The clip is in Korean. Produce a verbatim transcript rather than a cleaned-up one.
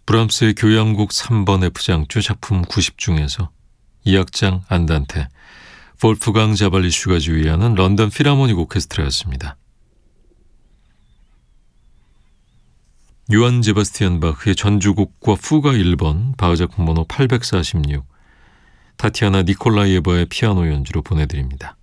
브람스의 교향곡 삼 번 F장조 작품 구십 중에서 이 악장 안단테, 볼프강 자발리슈가 지휘하는 런던 필하모닉 오케스트라였습니다. 요한 제바스티안 바흐의 전주곡과 푸가 일 번, 바흐 작품 번호 팔백사십육, 타티아나 니콜라이에바의 피아노 연주로 보내드립니다.